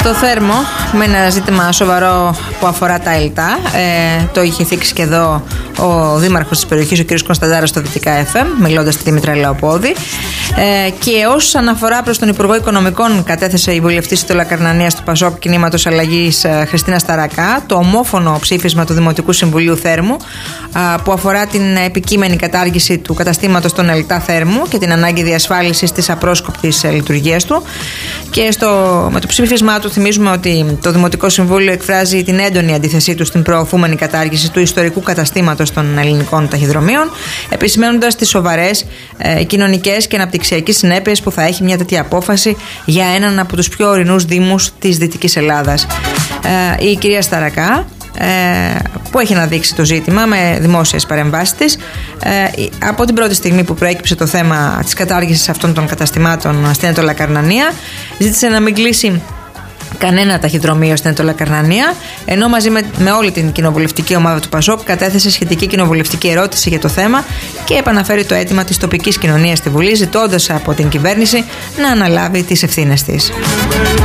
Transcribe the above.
Στο Θέρμο, με ένα ζήτημα σοβαρό που αφορά τα ΕΛΤΑ, το είχε θίξει και εδώ ο δήμαρχος της περιοχής, ο κ. Κωνσταντάρας, στο Δυτικά FM, μιλώντας στη Δήμητρα Λεοπόδη. Και ως αναφορά προς τον Υπουργό Οικονομικών, κατέθεσε η βουλευτής του Τολακαρνανίας του ΠΑΣΟΚ Κινήματος Αλλαγής, Χριστίνα Σταρακά, το ομόφωνο ψήφισμα του Δημοτικού Συμβουλίου Θέρμου, που αφορά την επικείμενη κατάργηση του καταστήματος των ΕΛΤΑ Θέρμου και την ανάγκη διασφάλισης της απρόσκοπτης λειτουργίας του. Και με το ψήφισμά του θυμίζουμε ότι το Δημοτικό Συμβούλιο εκφράζει την έντονη αντίθεσή του στην προωθούμενη κατάργηση του ιστορικού καταστήματος των ελληνικών ταχυδρομείων, επισημαίνοντας τις σοβαρές κοινωνικές και αναπτυξιακές συνέπειες που θα έχει μια τέτοια απόφαση για έναν από τους πιο ορεινούς δήμους της Δυτικής Ελλάδας. Η κυρία Σταρακά, που έχει αναδείξει το ζήτημα με δημόσιες παρεμβάσεις της, από την πρώτη στιγμή που προέκυψε το θέμα της κατάργησης αυτών των καταστημάτων στην Ανατολακαρνανία, ζήτησε να μην κλείσει κανένα ταχυδρομείο στην Ανατολακαρνανία, ενώ μαζί με όλη την κοινοβουλευτική ομάδα του ΠΑΣΟΚ κατέθεσε σχετική κοινοβουλευτική ερώτηση για το θέμα και επαναφέρει το αίτημα της τοπικής κοινωνίας στη Βουλή, ζητώντας από την κυβέρνηση να αναλάβει τις ευθύνες της.